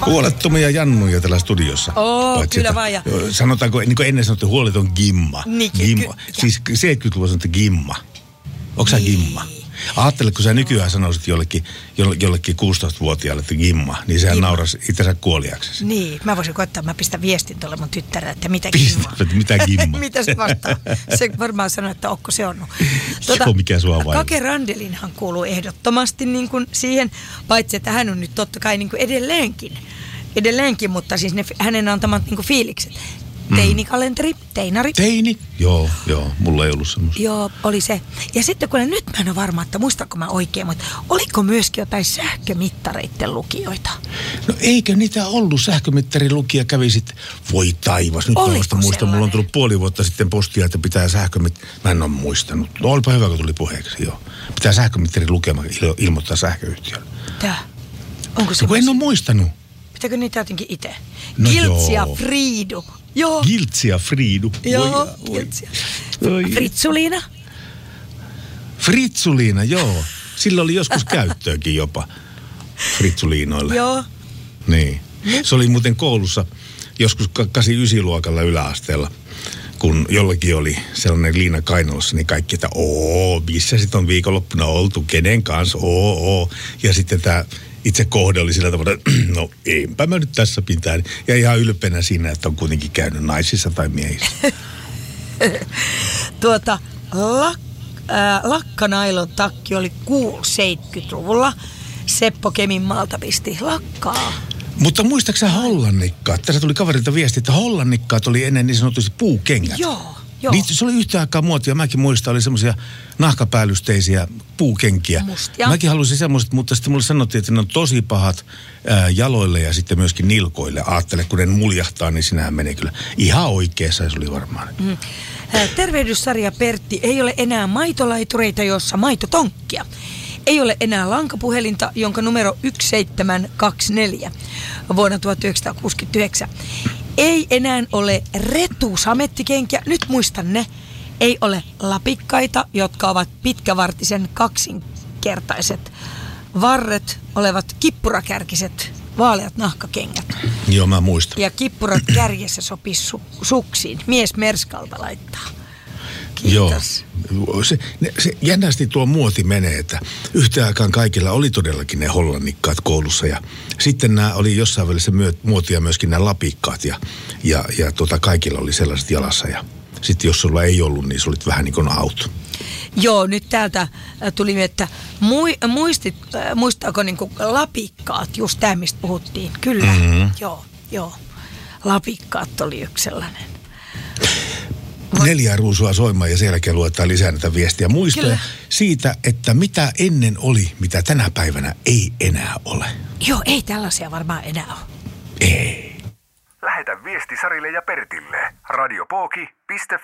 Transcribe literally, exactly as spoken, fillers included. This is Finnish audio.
Huolettomia jannuja täällä studiossa. Oo, Paitsi, kyllä että, vaan. Ja... sanotaanko, niin kuin ennen sanottiin, huoleton gimma. Niin, gimma. ky- Siis seitsemänkymmentäluvulla sanottiin gimma. Onko sä niin. gimma? Ajattele, kun sä nykyään sanoisit jollekin, jollekin kuusitoistavuotiaalle, että gimma, niin sehän gimma. Naurasi itsensä kuoliaksesi. Niin, mä voisin koettaa, mä pistän viestin tuolle mun tyttärelle, että mitä Pistä, gimma. mitä gimma? Mitä se vastaa? Se varmaan sanoo, että onko se on. Tuota, Joo, mikä sua vaivaa. Kake Randelinhan kuuluu ehdottomasti niin kuin siihen, paitsi että hän on nyt totta kai niin kuin edelleenkin. Edelleenkin, mutta siis ne hänen antamat niin kuin fiilikset. Teinikalenteri, teinari. Teini? Joo, joo. Mulla ei ollut semmoista. Joo, oli se. Ja sitten kun nyt mä en ole varma, että muistanko mä oikein, mutta oliko myöskin jotain sähkömittareiden lukijoita? No eikö niitä ollut? Sähkömittarin lukija kävi sitten, voi taivas, nyt mä muista, muista. Mulla on tullut puoli vuotta sitten postia, että pitää sähkömittarin, mä en ole muistanut. No olipa hyvä, kun tuli puheeksi, joo. Pitää sähkömittarin lukema il- ilmoittaa sähköyhtiölle. Tää? Onko se? No, kun en ole muistanut. Pitääkö niitä jotenkin itse? No Giltsi ja joo. Friidu. Joo. Giltsi ja Friidu. Joo, Giltsi. Fritsuliina. Fritsuliina, joo. Sillä oli joskus käyttöäkin jopa Fritsuliinoille. Joo. Niin. Se oli muuten koulussa joskus kahdeksan yhdeksän luokalla yläasteella, kun jollakin oli sellainen liina kainalossa, niin kaikki, että oo, missä sitten on viikonloppuna oltu, kenen kanssa, oo, oo. Ja sitten tämä itse kohde oli sillä tavalla, että no enpä mä nyt tässä pitää. Ja ihan ylpeänä siinä, että on kuitenkin käynyt naisissa tai miehissä. tuota, lak, äh, lakkanailon takki oli cool seitsemänkymmentäluvulla. Seppo Keminmaalta pisti lakkaa. Mutta muistaaksä hollannikkaat? Tässä tuli kaverilta viesti, että hollannikkaat oli ennen niin sanotusti puukengät. Joo, joo. Niitä, se oli yhtä aikaa muotia. Mäkin muistan, oli semmoisia nahkapäällysteisiä puukenkiä. Mustia. Mäkin halusin semmoiset, mutta sitten mulle sanottiin, että ne on tosi pahat ää, jaloille ja sitten myöskin nilkoille. Aattele, kun ne muljahtaa, niin sinähän menee kyllä ihan oikeassa, se oli varmaan. Mm. Tervehdyssarja Pertti, ei ole enää maitolaitureita, jossa maitotonkkia. Ei ole enää lankapuhelinta, jonka numero yksi seitsemän kaksi neljä vuonna tuhatyhdeksänsataakuusikymmentäyhdeksän. Ei enää ole retusamettikenkiä, nyt muistan ne. Ei ole lapikkaita, jotka ovat pitkävartisen kaksinkertaiset varret olevat kippurakärkiset vaaleat nahkakengät. Joo, mä muistan. Ja kippurat kärjessä sopii su- suksiin. Mies Merskalta laittaa. Kiitos. Joo. Se, ne, se jännästi tuo muoti menee, että yhtä aikaan kaikilla oli todellakin ne hollannikkaat koulussa ja sitten nämä oli jossain välissä myö, muotia myöskin nämä lapikkaat ja, ja, ja tota, kaikilla oli sellaiset jalassa ja sitten jos sulla ei ollut, niin se olit vähän niin kuin out. Joo, nyt täältä tuli, että mui, muistit, muistaako niin kuin lapikkaat, just tämä mistä puhuttiin. Kyllä, mm-hmm. joo, joo. Lapikkaat oli yksi sellainen. Neljää ruusua soimaan ja sen jälkeen luetaan lisää näitä viestiä. Muistoja Kyllä. siitä, että mitä ennen oli, mitä tänä päivänä ei enää ole. Joo, ei tällaisia varmaan enää ole. Ei. Lähetä viesti Sarille ja Pertille. radiopoki piste